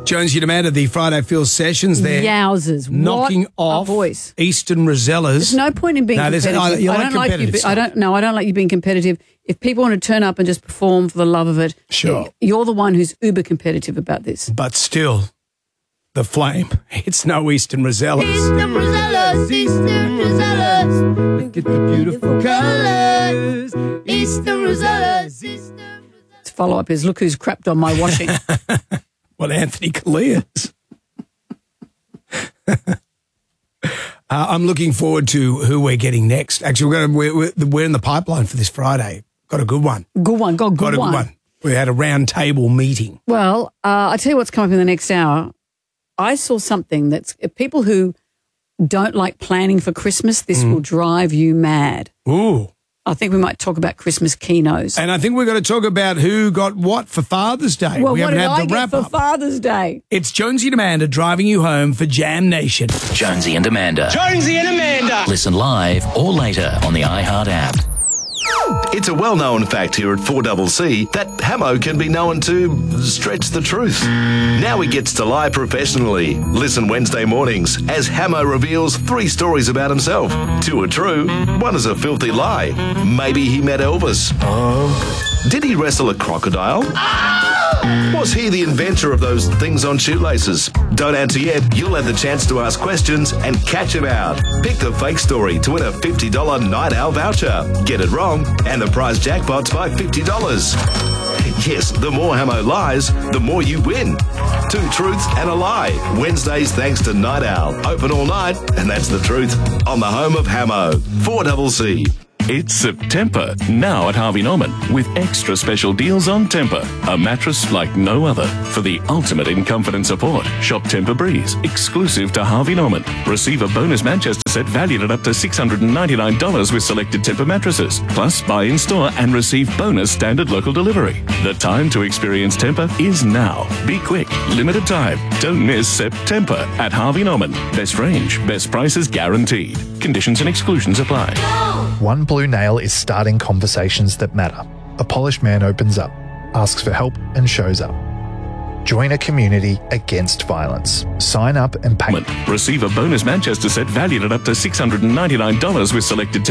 Jonesy and Amanda, the Friday Field sessions there. Yowzers. Knocking what off a voice. Eastern Rosellas. There's no point in being competitive. I don't like you being competitive. If people want to turn up and just perform for the love of it, sure. You're the one who's uber competitive about this. But still, the flame. It's no Eastern Rosellas. Eastern Rosellas, Eastern Rosellas. Look at the beautiful colours. Eastern Rosellas, Eastern Rosellas. Its follow-up is, look who's crapped on my washing. Well, Anthony Callias. I'm looking forward to who we're getting next. Actually, we're in the pipeline for this Friday. Got a good one. Good one. Got a good one. We had a round table meeting. Well, I'll tell you what's coming up in the next hour. I saw something that's people who don't like planning for Christmas, this will drive you mad. Ooh. I think we might talk about Christmas keynos. And I think we're going to talk about who got what for Father's Day. Well, we what haven't did had I the get wrap for up. Father's Day? It's Jonesy and Amanda driving you home for Jam Nation. Jonesy and Amanda. Jonesy and Amanda. Listen live or later on the iHeart app. It's a well-known fact here at 4CC that Hamo can be known to stretch the truth. Now he gets to lie professionally. Listen Wednesday mornings as Hamo reveals 3 stories about himself. 2 are true, 1 is a filthy lie. Maybe he met Elvis. Did he wrestle a crocodile? Was he the inventor of those things on shoelaces? Don't answer yet. You'll have the chance to ask questions and catch him out. Pick the fake story to win a $50 Night Owl voucher. Get it wrong, and the prize jackpot's by $50. Yes, the more Hamo lies, the more you win. 2 truths and a lie. Wednesdays thanks to Night Owl. Open all night, and that's the truth. On the home of Hamo. 4CC. It's September, now at Harvey Norman, with extra special deals on Temper, a mattress like no other. For the ultimate in comfort and support, shop Temper Breeze, exclusive to Harvey Norman. Receive a bonus Manchester set valued at up to $699 with selected Temper mattresses. Plus, buy in store and receive bonus standard local delivery. The time to experience Temper is now. Be quick, limited time. Don't miss September at Harvey Norman. Best range, best prices guaranteed. Conditions and exclusions apply. One Blue Nail is starting conversations that matter. A polished man opens up, asks for help and shows up. Join a community against violence. Sign up and pay. Receive a bonus Manchester set valued at up to $699 with selected